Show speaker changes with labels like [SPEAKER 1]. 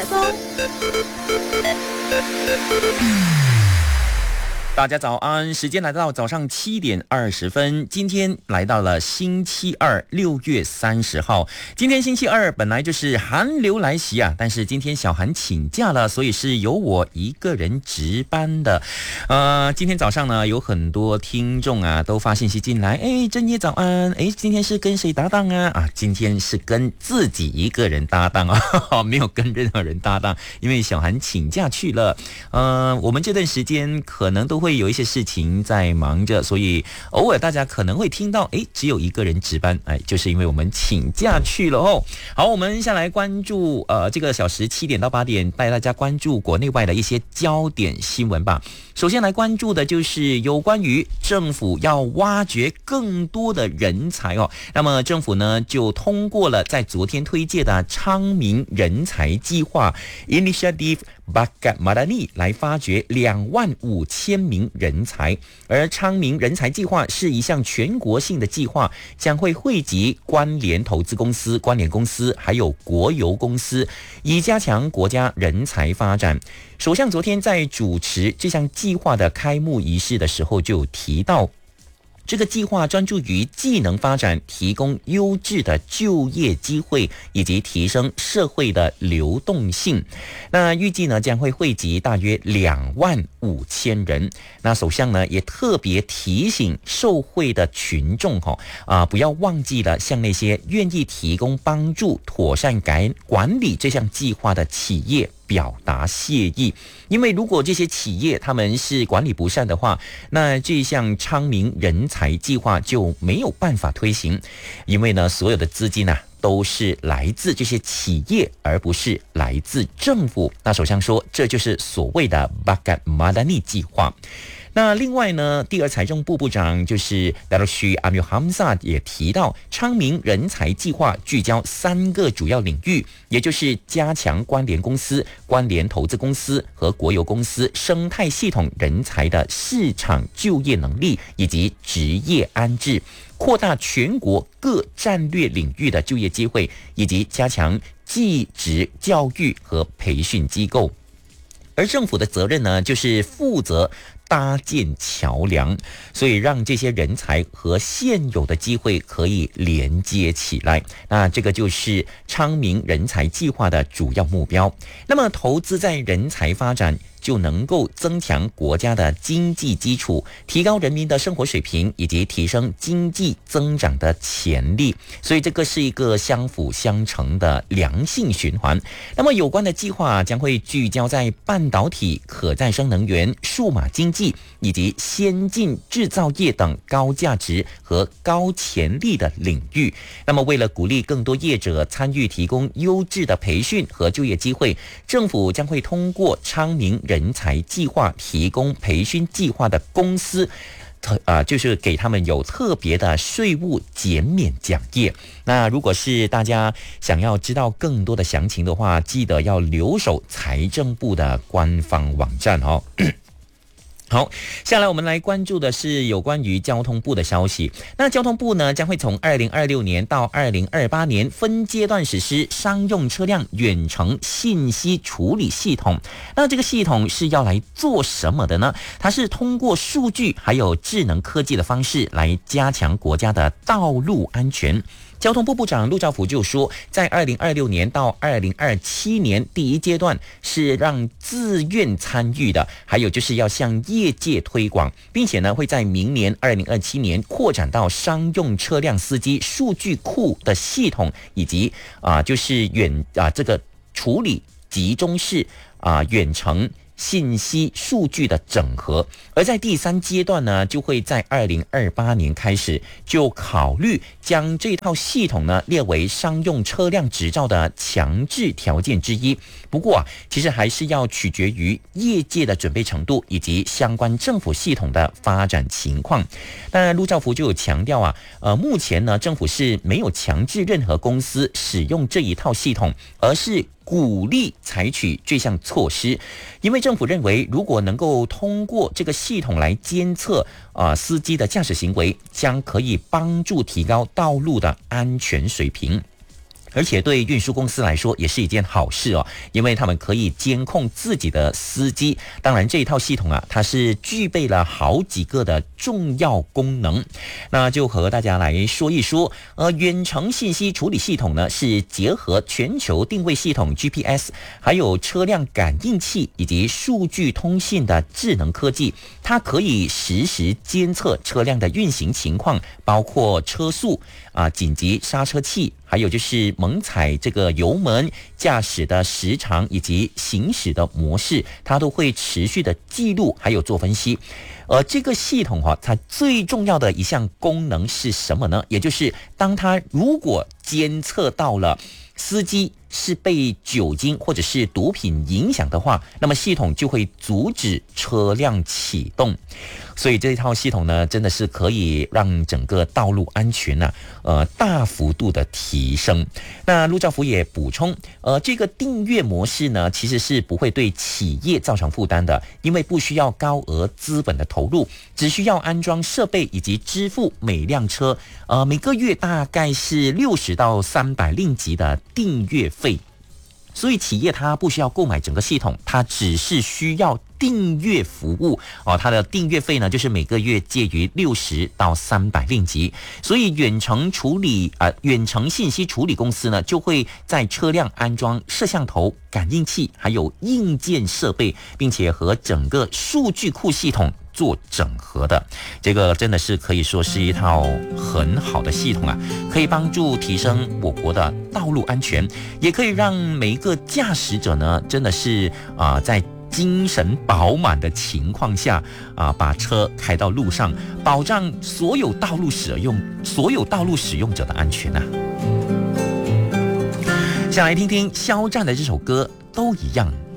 [SPEAKER 1] 松。大家早安，时间来到早上7点20分，今天来到了星期二，6月30号。今天星期二本来就是寒流来袭啊，但是今天小韩请假了，所以是由我一个人值班的。今天早上呢，有很多听众啊都发信息进来，真爷早安，今天是跟谁搭档啊？今天是跟自己一个人搭档啊，没有跟任何人搭档，因为小韩请假去了。我们这段时间可能都会有一些事情在忙着，所以偶尔大家可能会听到只有一个人值班，就是因为我们请假去了哦。好，我们下来关注这个小时7点到8点带大家关注国内外的一些焦点新闻吧。首先来关注的就是有关于政府要挖掘更多的人才哦。那么政府呢就通过了在昨天推介的昌明人才计划 Initiative Bakat Madani 来发掘25000名人才，而昌明人才计划是一项全国性的计划，将会汇集关联投资公司、关联公司还有国有公司，以加强国家人才发展。首相昨天在主持这项计划的开幕仪式的时候就提到，这个计划专注于技能发展，提供优质的就业机会，以及提升社会的流动性。那预计呢将会汇集大约25000人。那首相呢也特别提醒受惠的群众不要忘记了向那些愿意提供帮助、妥善管理这项计划的企业表达谢意。因为如果这些企业他们是管理不善的话，那这项昌明人才计划就没有办法推行，因为呢所有的资金都是来自这些企业，而不是来自政府。那首相说，这就是所谓的 Bakat Madani 计划。那另外呢，第二财政部部长就是Datuk Seri Amir Hamzah 也提到，昌明人才计划聚焦3个主要领域，也就是加强关联公司、关联投资公司和国有公司生态系统人才的市场就业能力以及职业安置，扩大全国各战略领域的就业机会，以及加强技职教育和培训机构。而政府的责任呢，就是负责搭建桥梁，所以让这些人才和现有的机会可以连接起来。那这个就是昌明人才计划的主要目标。那么投资在人才发展，就能够增强国家的经济基础，提高人民的生活水平，以及提升经济增长的潜力。所以这个是一个相辅相成的良性循环。那么有关的计划将会聚焦在半导体、可再生能源、数码经济以及先进制造业等高价值和高潜力的领域。那么为了鼓励更多业者参与提供优质的培训和就业机会，政府将会通过昌明人才计划提供培训计划的公司就是给他们有特别的税务减免奖励。那如果是大家想要知道更多的详情的话，记得要留守财政部的官方网站哦。好，下来我们来关注的是有关于交通部的消息。那交通部呢将会从2026年到2028年分阶段实施商用车辆远程信息处理系统。那这个系统是要来做什么的呢？它是通过数据还有智能科技的方式来加强国家的道路安全。交通部部长陆兆福就说，在2026年到2027年第一阶段是让自愿参与的，还有就是要向业界推广，并且呢会在明年2027年扩展到商用车辆司机数据库的系统，以及就是这个处理集中式远程信息数据的整合。而在第3阶段呢，就会在2028年开始就考虑将这套系统呢列为商用车辆执照的强制条件之一。不过其实还是要取决于业界的准备程度以及相关政府系统的发展情况。那陆兆福就有强调目前呢政府是没有强制任何公司使用这一套系统，而是鼓励采取这项措施，因为政府认为，如果能够通过这个系统来监测司机的驾驶行为，将可以帮助提高道路的安全水平。 而且对运输公司来说也是一件好事哦，因为他们可以监控自己的司机。当然这一套系统啊，它是具备了好几个的重要功能。那就和大家来说一说，远程信息处理系统呢，是结合全球定位系统 GPS， 还有车辆感应器以及数据通信的智能科技。它可以实时监测车辆的运行情况，包括车速紧急刹车器，还有就是猛踩这个油门、驾驶的时长以及行驶的模式，它都会持续的记录，还有做分析。这个系统它最重要的一项功能是什么呢？也就是当它如果监测到了司机是被酒精或者是毒品影响的话，那么系统就会阻止车辆启动。所以这一套系统呢，真的是可以让整个道路安全大幅度的提升。那陆兆福也补充，这个订阅模式呢，其实是不会对企业造成负担的，因为不需要高额资本的投入，只需要安装设备以及支付每辆车每个月大概是60到300令吉的订阅费。所以企业它不需要购买整个系统，它只是需要订阅服务它的订阅费呢，就是每个月介于60到300令吉。所以远程信息处理公司呢，就会在车辆安装摄像头、感应器，还有硬件设备，并且和整个数据库系统做整合的。这个真的是可以说是一套很好的系统可以帮助提升我国的道路安全，也可以让每一个驾驶者呢，真的是在精神饱满的情况下把车开到路上，保障所有道路使用者的安全下来听听肖战的这首歌《都一样》。